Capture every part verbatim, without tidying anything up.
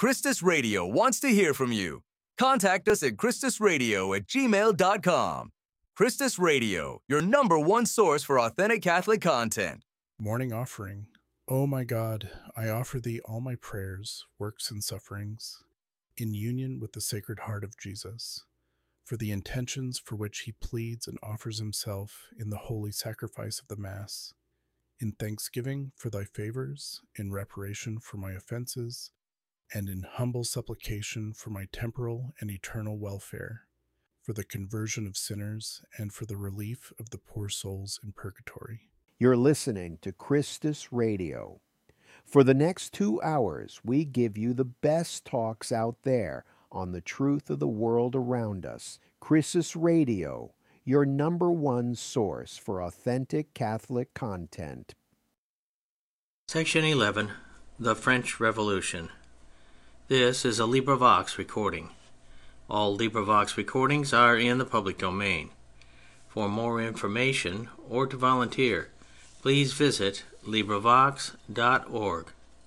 Christus Radio wants to hear from you. Contact us at christusradio at gmail dot com. Christus Radio, your number one source for authentic Catholic content. Morning Offering. O my God, I offer thee all my prayers, works, and sufferings, in union with the Sacred Heart of Jesus, for the intentions for which he pleads and offers himself in the holy sacrifice of the Mass, in thanksgiving for thy favors, in reparation for my offenses, and in humble supplication for my temporal and eternal welfare, for the conversion of sinners, and for the relief of the poor souls in purgatory. You're listening to Christus Radio. For the next two hours, we give you the best talks out there on the truth of the world around us. Christus Radio, your number one source for authentic Catholic content. Section eleven, The French Revolution. This is a LibriVox recording. All LibriVox recordings are in the public domain. For more information or to volunteer, please visit LibriVox dot org.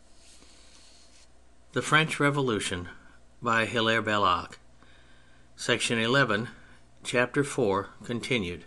The French Revolution by Hilaire Belloc. Section eleven, Chapter four, continued.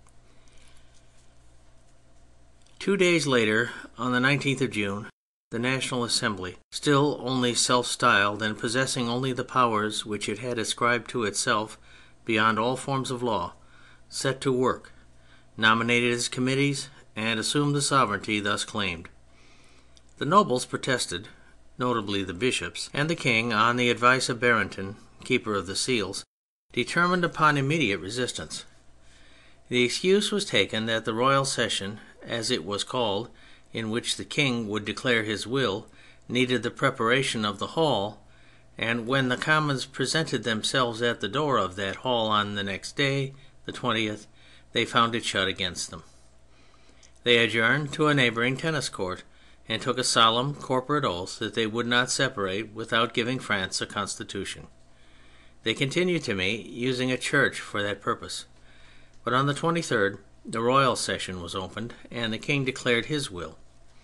Two days later, on the nineteenth of June, the National Assembly, still only self-styled and possessing only the powers which it had ascribed to itself beyond all forms of law, set to work, nominated its committees, and assumed the sovereignty thus claimed. The nobles protested, notably the bishops, and the king, on the advice of Barentin, keeper of the seals, determined upon immediate resistance. The excuse was taken that the royal session, as it was called, in which the king would declare his will, needed the preparation of the hall, and when the Commons presented themselves at the door of that hall on the next day, the twentieth, they found it shut against them. They adjourned to a neighbouring tennis court, and took a solemn corporate oath that they would not separate without giving France a constitution. They continued to meet, using a church for that purpose. But on the twenty-third, the royal session was opened, and the king declared his will.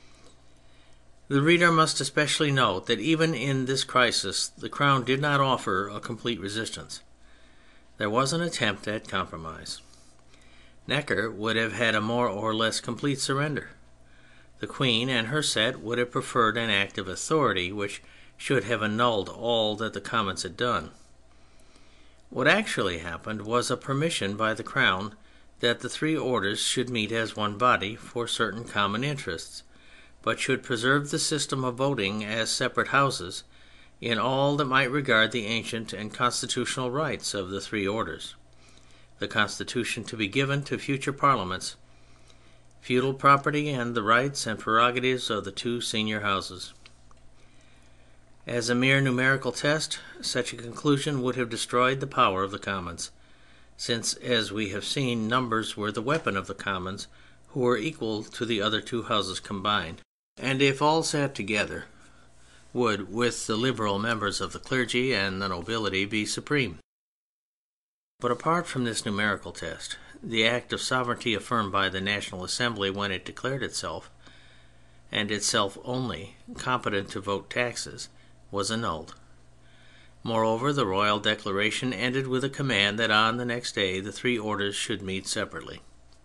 The reader must especially note that even in this crisis the Crown did not offer a complete resistance. There was an attempt at compromise. Necker would have had a more or less complete surrender. The Queen and her set would have preferred an act of authority which should have annulled all that the Commons had done. What actually happened was a permission by the Crown that the three orders should meet as one body for certain common interests, but should preserve the system of voting as separate houses in all that might regard the ancient and constitutional rights of the three orders, the constitution to be given to future parliaments, feudal property, and the rights and prerogatives of the two senior houses. As a mere numerical test, such a conclusion would have destroyed the power of the Commons, since, as we have seen, numbers were the weapon of the Commons, who were equal to the other two houses combined, and if all sat together, would, with the liberal members of the clergy and the nobility, be supreme. But apart from this numerical test, the act of sovereignty affirmed by the National Assembly when it declared itself, and itself only, competent to vote taxes, was annulled. Moreover, the royal declaration ended with a command that on the next day the three orders should meet separately.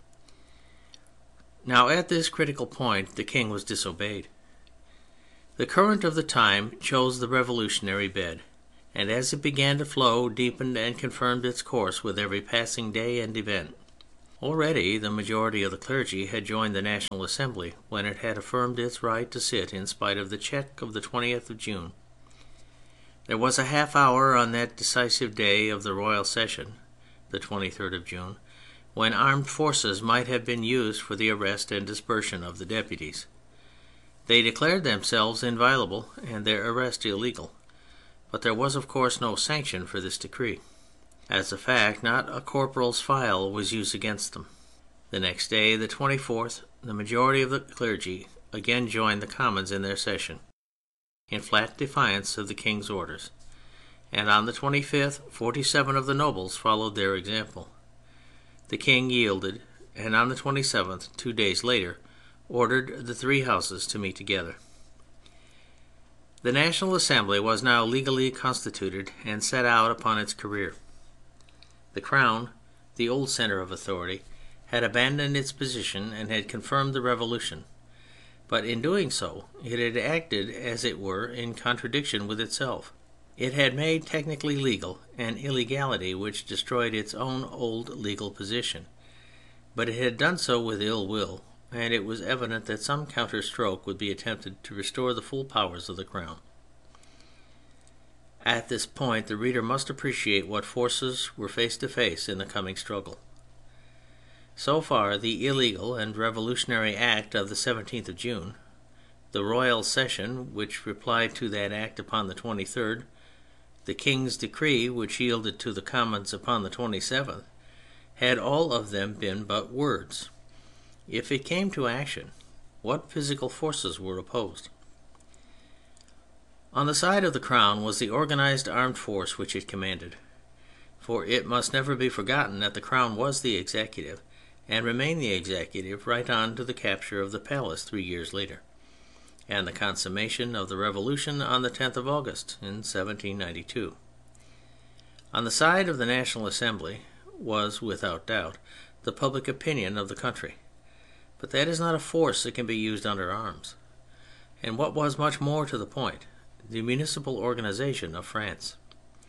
Now at this critical point the king was disobeyed. The current of the time chose the revolutionary bed, and as it began to flow deepened and confirmed its course with every passing day and event. Already the majority of the clergy had joined the National Assembly when it had affirmed its right to sit in spite of the check of the twentieth of June. There was a half hour on that decisive day of the royal session, the twenty-third of June, when armed forces might have been used for the arrest and dispersion of the deputies. They declared themselves inviolable and their arrest illegal, but there was of course no sanction for this decree. As a fact, not a corporal's file was used against them. The next day, the twenty-fourth, the majority of the clergy again joined the Commons in their session, in flat defiance of the king's orders, and on the twenty-fifth, forty-seven of the nobles followed their example. The king yielded, and on the twenty-seventh, two days later, ordered the three houses to meet together. The National Assembly was now legally constituted and set out upon its career. The Crown, the old centre of authority, had abandoned its position and had confirmed the Revolution. But in doing so, it had acted, as it were, in contradiction with itself. It had made technically legal an illegality which destroyed its own old legal position. But it had done so with ill will, and it was evident that some counter-stroke would be attempted to restore the full powers of the Crown. At this point, the reader must appreciate what forces were face to face in the coming struggle. So far, the illegal and revolutionary act of the seventeenth of June, the royal session which replied to that act upon the twenty-third, the King's decree which yielded to the Commons upon the twenty-seventh, had all of them been but words. If it came to action, what physical forces were opposed? On the side of the Crown was the organized armed force which it commanded. For it must never be forgotten that the Crown was the executive, and remained the executive right on to the capture of the palace three years later, and the consummation of the Revolution on the tenth of August in seventeen ninety-two. On the side of the National Assembly was, without doubt, the public opinion of the country. But that is not a force that can be used under arms. And what was much more to the point, the municipal organization of France.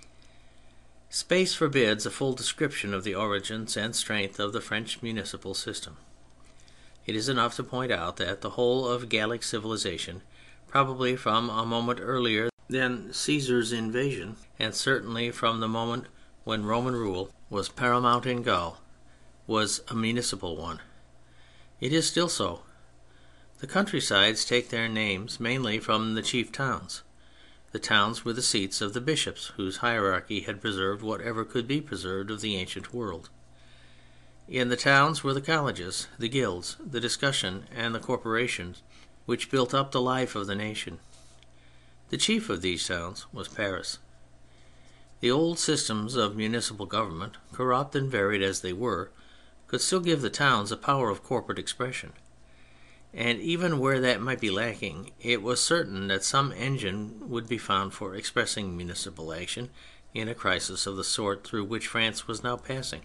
Space forbids a full description of the origins and strength of the French municipal system. It is enough to point out that the whole of Gallic civilization, probably from a moment earlier than Caesar's invasion, and certainly from the moment when Roman rule was paramount in Gaul, was a municipal one. It is still so. The countrysides take their names mainly from the chief towns. The towns were the seats of the bishops, whose hierarchy had preserved whatever could be preserved of the ancient world. In the towns were the colleges, the guilds, the discussion, and the corporations, which built up the life of the nation. The chief of these towns was Paris. The old systems of municipal government, corrupt and varied as they were, could still give the towns a power of corporate expression. And even where that might be lacking, it was certain that some engine would be found for expressing municipal action in a crisis of the sort through which France was now passing.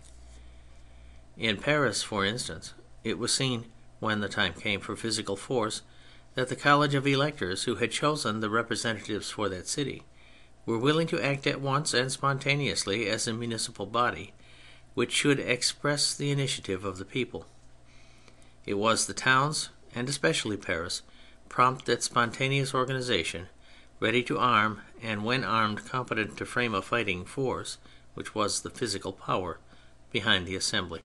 In Paris, for instance, it was seen, when the time came for physical force, that the College of Electors, who had chosen the representatives for that city, were willing to act at once and spontaneously as a municipal body, which should express the initiative of the people. It was the towns, and especially Paris, prompt at spontaneous organization, ready to arm, and when armed competent to frame a fighting force, which was the physical power behind the assembly.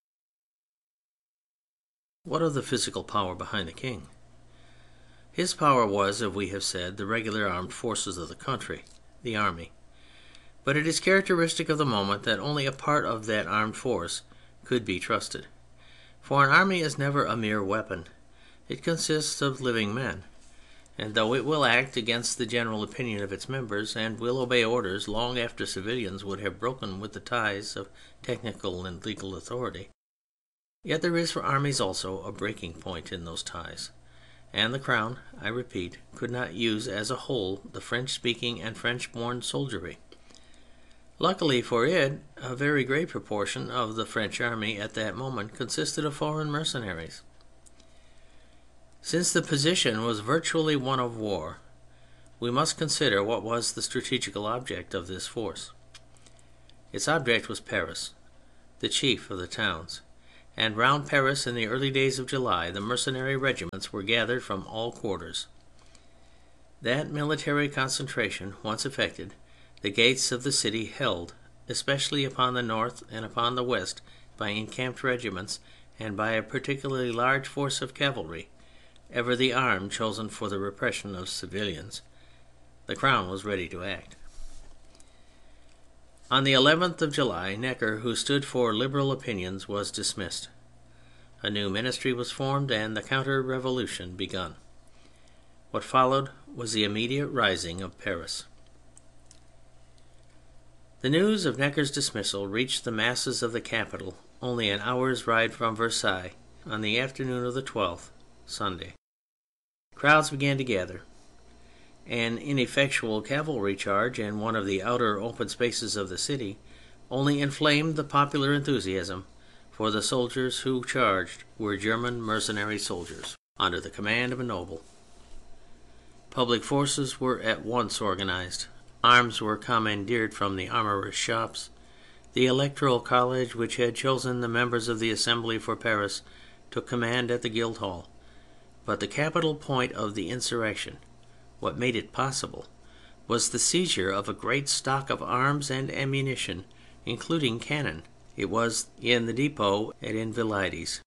What of the physical power behind the king? His power was, as we have said, the regular armed forces of the country, the army. But it is characteristic of the moment that only a part of that armed force could be trusted. For an army is never a mere weapon. It consists of living men, and though it will act against the general opinion of its members, and will obey orders long after civilians would have broken with the ties of technical and legal authority, yet there is for armies also a breaking point in those ties, and the Crown, I repeat, could not use as a whole the French-speaking and French-born soldiery. Luckily for it, a very great proportion of the French army at that moment consisted of foreign mercenaries. Since the position was virtually one of war, we must consider what was the strategical object of this force. Its object was Paris, the chief of the towns, and round Paris in the early days of July the mercenary regiments were gathered from all quarters. That military concentration once effected, the gates of the city held, especially upon the north and upon the west, by encamped regiments and by a particularly large force of cavalry, ever the arm chosen for the repression of civilians. The Crown was ready to act. On the eleventh of July, Necker, who stood for liberal opinions, was dismissed. A new ministry was formed and the counter-revolution begun. What followed was the immediate rising of Paris. The news of Necker's dismissal reached the masses of the capital only an hour's ride from Versailles on the afternoon of the twelfth, Sunday. Crowds began to gather. An ineffectual cavalry charge in one of the outer open spaces of the city only inflamed the popular enthusiasm, for the soldiers who charged were German mercenary soldiers under the command of a noble. Public forces were at once organized. Arms were commandeered from the armourers' shops. The Electoral College, which had chosen the members of the Assembly for Paris, took command at the Guildhall. But the capital point of the insurrection, what made it possible, was the seizure of a great stock of arms and ammunition, including cannon. It was in the depot at Invalides.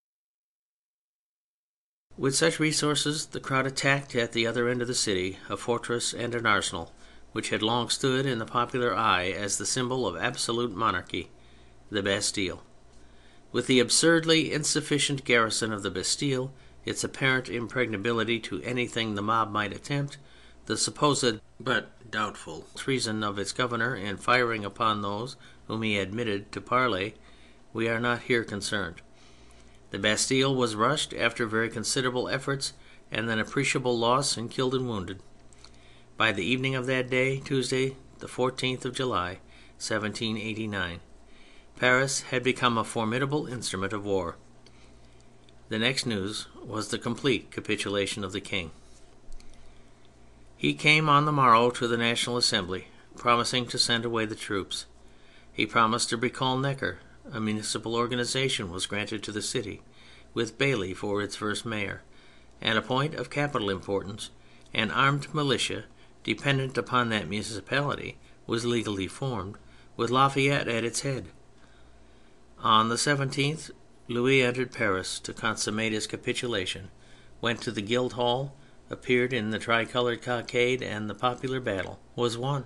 With such resources, the crowd attacked at the other end of the city a fortress and an arsenal, which had long stood in the popular eye as the symbol of absolute monarchy, the Bastille. With the absurdly insufficient garrison of the Bastille, its apparent impregnability to anything the mob might attempt, the supposed but doubtful treason of its governor in firing upon those whom he admitted to parley, we are not here concerned. The Bastille was rushed after very considerable efforts and an appreciable loss in killed and wounded. By the evening of that day, Tuesday, the fourteenth of July, seventeen eighty-nine, Paris had become a formidable instrument of war. The next news was the complete capitulation of the King. He came on the morrow to the National Assembly, promising to send away the troops. He promised to recall Necker. A municipal organization was granted to the city, with Bailly for its first mayor, and a point of capital importance, an armed militia dependent upon that municipality was legally formed, with Lafayette at its head. On the seventeenth, Louis entered Paris to consummate his capitulation, went to the Guildhall, appeared in the tricolored cockade, and the popular battle was won.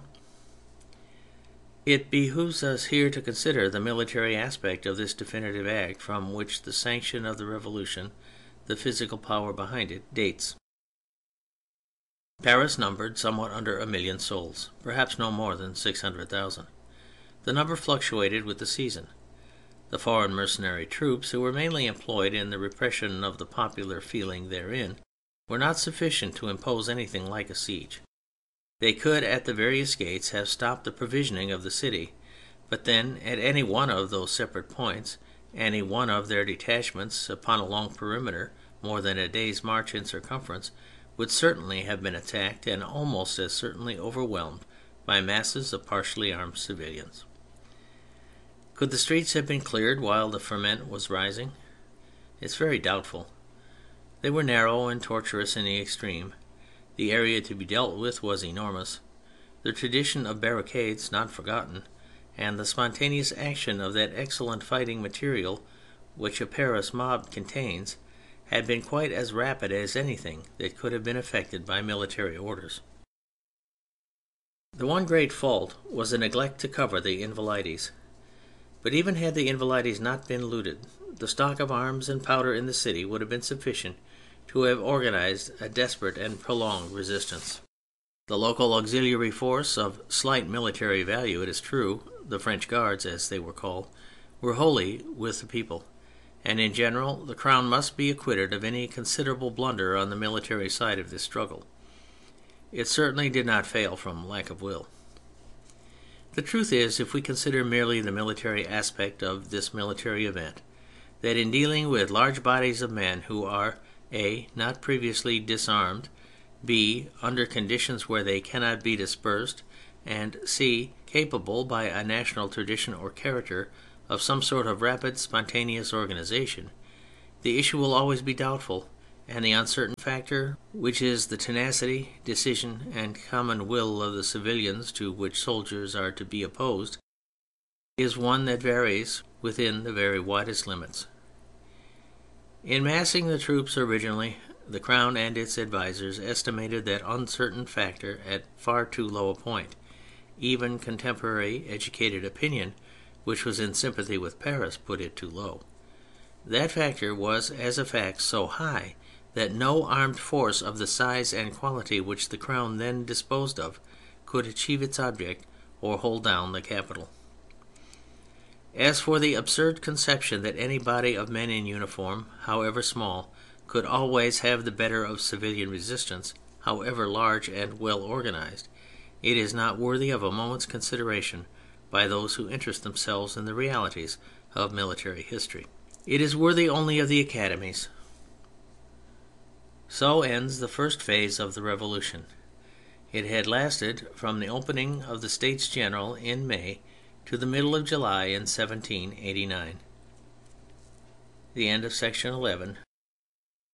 It behooves us here to consider the military aspect of this definitive act, from which the sanction of the Revolution, the physical power behind it, dates. Paris numbered somewhat under a million souls, perhaps no more than six hundred thousand. The number fluctuated with the season. The foreign mercenary troops, who were mainly employed in the repression of the popular feeling therein, were not sufficient to impose anything like a siege. They could at the various gates have stopped the provisioning of the city, but then at any one of those separate points, any one of their detachments upon a long perimeter more than a day's march in circumference would certainly have been attacked and almost as certainly overwhelmed by masses of partially armed civilians. Could the streets have been cleared while the ferment was rising? It's very doubtful. They were narrow and tortuous in the extreme. The area to be dealt with was enormous. The tradition of barricades not forgotten, and the spontaneous action of that excellent fighting material which a Paris mob contains, had been quite as rapid as anything that could have been effected by military orders. The one great fault was a neglect to cover the Invalides. But even had the Invalides not been looted, the stock of arms and powder in the city would have been sufficient to have organized a desperate and prolonged resistance. The local auxiliary force, of slight military value it is true, the French Guards as they were called, were wholly with the people, and in general the Crown must be acquitted of any considerable blunder on the military side of this struggle. It certainly did not fail from lack of will. The truth is, if we consider merely the military aspect of this military event, that in dealing with large bodies of men who are A. not previously disarmed, B. under conditions where they cannot be dispersed, and C. capable by a national tradition or character of some sort of rapid, spontaneous organization, the issue will always be doubtful, and the uncertain factor, which is the tenacity, decision, and common will of the civilians to which soldiers are to be opposed, is one that varies within the very widest limits. In massing the troops originally, the Crown and its advisers estimated that uncertain factor at far too low a point. Even contemporary educated opinion, which was in sympathy with Paris, put it too low. That factor was as a fact so high that no armed force of the size and quality which the Crown then disposed of could achieve its object or hold down the capital. As for the absurd conception that any body of men in uniform, however small, could always have the better of civilian resistance, however large and well organized, it is not worthy of a moment's consideration by those who interest themselves in the realities of military history. It is worthy only of the academies. So ends the first phase of the Revolution. It had lasted from the opening of the States General in May to the middle of July in seventeen eighty-nine. The end of section eleven.